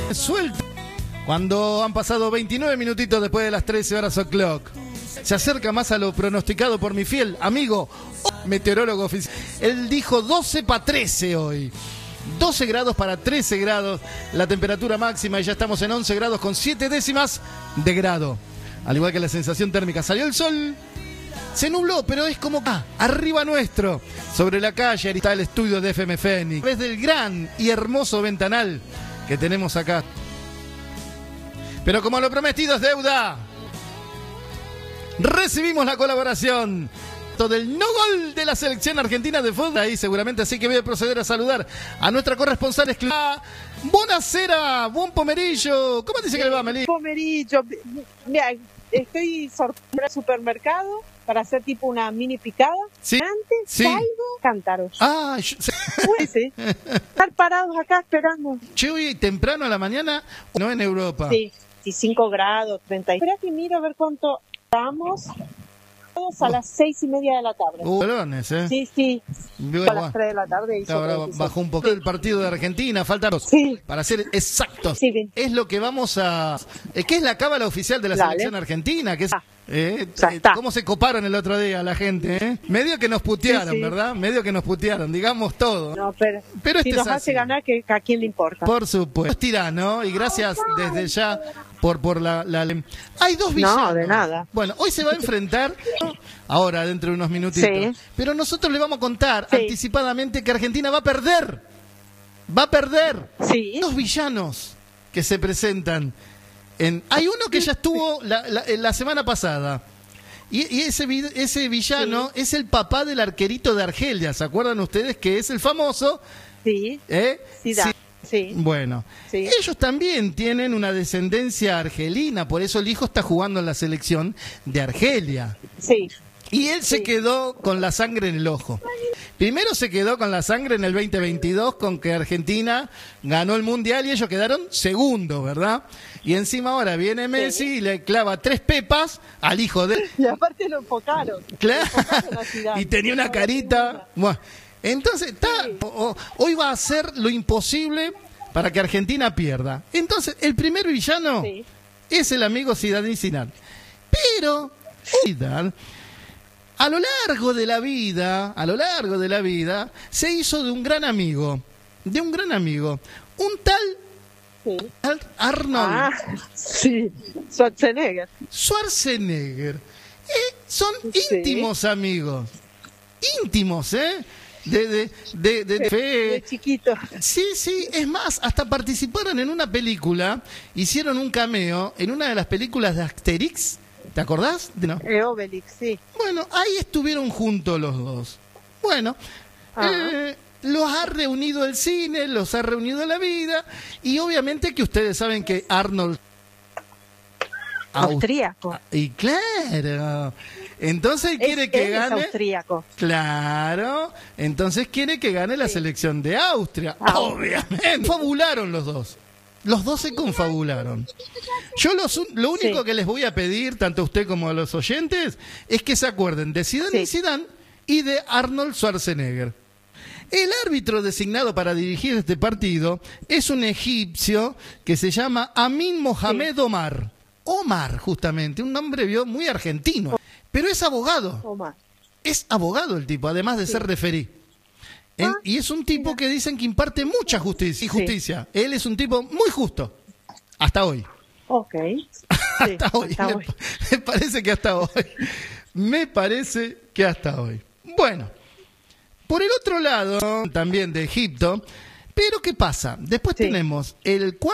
Suelto. Cuando han pasado 29 minutitos después de las 13 horas o'clock. Se acerca más a lo pronosticado por mi fiel amigo, meteorólogo oficial. Él dijo 12 para 13 hoy. 12 grados para 13 grados la temperatura máxima y ya estamos en 11 grados con 7 décimas de grado. Al igual que la sensación térmica. Salió el sol, se nubló, pero es como arriba nuestro, sobre la calle, ahí está el estudio de FM Fénix. Desde el gran y hermoso ventanal que tenemos acá. Pero como lo prometido es deuda, recibimos la colaboración del no gol de la selección argentina de fútbol. Ahí seguramente, así que voy a proceder a saludar a nuestra corresponsal exclusiva. Buonasera, buon pomeriggio. ¿Cómo dice que le va, Meli? Pomeriggio. Mira, estoy sorteando al supermercado para hacer tipo una mini picada. Sí. Antes Sí. salgo cántaros. Ah, Sí. Estar parados acá esperando. che, hoy temprano a la mañana, no en Europa. Sí, 5 grados, 30. Espera que miro a ver cuánto estamos. A las 6:30 de la tarde. Bolones, Sí. A las 3 de la tarde. Ahora bajó un poco el partido de Argentina, falta para ser exactos. Sí, bien. Es lo que vamos a... ¿Qué es la cábala oficial de la selección argentina? ¿Qué es? ¿Cómo se coparon el otro día la gente? Medio que nos putearon, Sí. ¿verdad? Medio que nos putearon, digamos todo. No, pero este si nos es hace así. ganar, que ¿a quién le importa? Por supuesto. Es tirano y gracias desde ya por la... Hay dos villanos. No, de nada. Bueno, hoy se va a enfrentar, ahora dentro de unos minutitos. Sí. Pero nosotros le vamos a contar anticipadamente que Argentina va a perder. Va a perder. Sí. Dos villanos que se presentan. Hay uno que ya estuvo la semana pasada. Y ese villano es el papá del arquerito de Argelia. ¿Se acuerdan ustedes que es el famoso? Sí. Sí. Bueno, ellos también tienen una descendencia argelina, por eso el hijo está jugando en la selección de Argelia. Sí. Y él se quedó con la sangre en el ojo. Primero se quedó con la sangre en el 2022 con que Argentina ganó el Mundial y ellos quedaron segundos, ¿verdad? Y encima ahora viene Messi y le clava 3 pepas al hijo de... Y aparte lo enfocaron. Claro. Y tenía una carita... Bueno, entonces, hoy va a hacer lo imposible para que Argentina pierda. Entonces, el primer villano es el amigo Zinedine Zidane. Pero Zidane, a lo largo de la vida, se hizo de un gran amigo. Un tal Arnold Schwarzenegger. Son íntimos amigos. Íntimos, de chiquito. Sí, es más, hasta participaron en una película, hicieron un cameo en una de las películas de Asterix, ¿te acordás? No. Obelix, sí. Bueno, ahí estuvieron juntos los dos. Bueno, los ha reunido el cine, los ha reunido la vida, y obviamente que ustedes saben que Arnold... Austríaco. Y claro... Entonces quiere que gane. Es austríaco. Claro. Entonces quiere que gane la selección de Austria. Obviamente. Confabularon los dos. Los dos se confabularon. Yo lo único que les voy a pedir, tanto a usted como a los oyentes, es que se acuerden de Zidane y de Arnold Schwarzenegger. El árbitro designado para dirigir este partido es un egipcio que se llama Amin Mohamed Omar. Omar, justamente, un nombre muy argentino. Pero es abogado. Es abogado el tipo, además de ser referí. Y es un tipo que dicen que imparte mucha justicia. Él es un tipo muy justo. Hasta hoy. Hasta hoy. Me parece que hasta hoy. Bueno, por el otro lado, también de Egipto. Pero ¿qué pasa? Después tenemos el cuarto